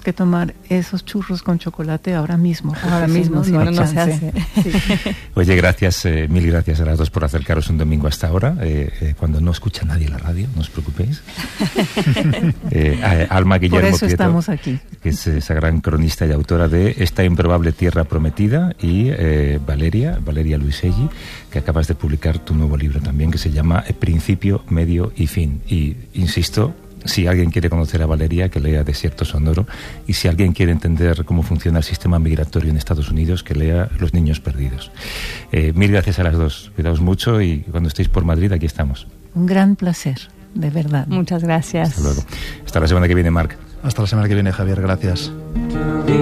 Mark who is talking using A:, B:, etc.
A: que tomar esos churros con chocolate ahora mismo.
B: Ahora mismo, si no se hace.
A: Sí.
C: Oye, gracias, mil gracias a las dos por acercaros un domingo hasta ahora, cuando no escucha nadie la radio, no os preocupéis. Alma Guillermo
A: Por eso
C: Prieto,
A: estamos aquí.
C: Que es esa gran cronista y autora de Esta improbable tierra prometida, y Valeria Luiselli, que acabas de publicar tu nuevo libro también, que se llama Principio, Medio y Fin. Y insisto, si alguien quiere conocer a Valeria, que lea Desierto Sonoro, y si alguien quiere entender cómo funciona el sistema migratorio en Estados Unidos, que lea Los Niños Perdidos. Mil gracias a las dos, cuidaos mucho, y cuando estéis por Madrid, aquí estamos.
A: Un gran placer, de verdad.
B: Muchas gracias.
C: Hasta luego. Hasta la semana que viene, Marc.
D: Hasta la semana que viene, Javier, gracias.